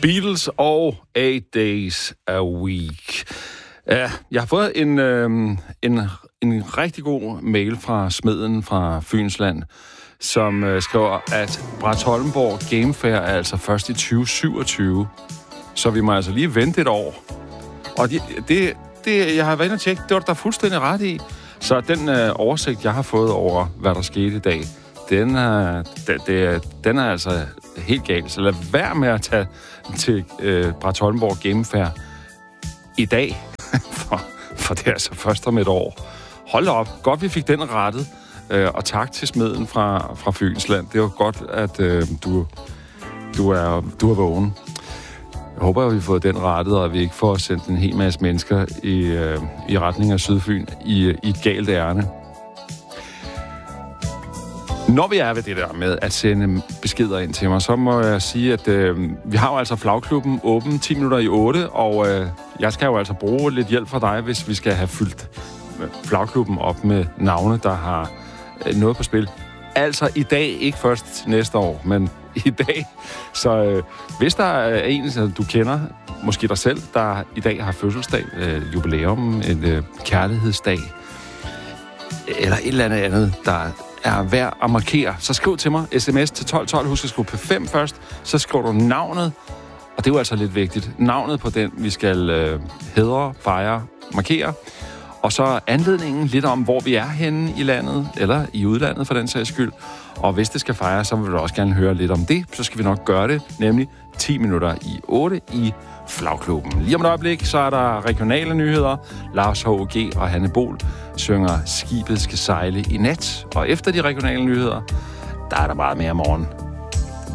Beatles og 8 Days a Week. Ja, jeg har fået en rigtig god mail fra Smeden fra Fynsland, som skriver, at Brahetrolleborg Game Fair er altså først i 2027. Så vi må altså lige vente et år. Og det jeg har været inde og tjekke, det var der fuldstændig ret i. Så den oversigt, jeg har fået over, hvad der skete i dag, den er altså helt galt. Så lad være med at tage til Brahetrolleborg Game Fair i dag, for det er altså først om et år. Hold op, godt vi fik den rettet, og tak til Smeden fra Fynsland. Det var godt, at du er vågen. Jeg håber, at vi har fået den rettet, og at vi ikke får sendt en hel masse mennesker i retning af Sydfyn i et galt ærne. Når vi er ved det der med at sende beskeder ind til mig, så må jeg sige, at vi har jo altså Flagklubben åben 10 minutter i 8, og jeg skal jo altså bruge lidt hjælp fra dig, hvis vi skal have fyldt Flagklubben op med navne, der har noget på spil. Altså i dag, ikke først næste år, men i dag. Så hvis der er en, du kender, måske dig selv, der i dag har fødselsdag, jubilæum, en kærlighedsdag, eller et eller andet, der er værd at markere, så skriv til mig, sms til 1212, husk at skrive P5 først, så skriver du navnet, og det er jo altså lidt vigtigt, navnet på den, vi skal hædre, fejre, markere, og så anledningen lidt om, hvor vi er henne i landet, eller i udlandet for den sags skyld, og hvis det skal fejres, så vil du også gerne høre lidt om det, så skal vi nok gøre det, nemlig 10 minutter i 8 i Flagklubben. Lige om et øjeblik, så er der regionale nyheder. Lars H.G. og Hanne Bol synger Skibet skal sejle i nat. Og efter de regionale nyheder, der er der meget mere morgen.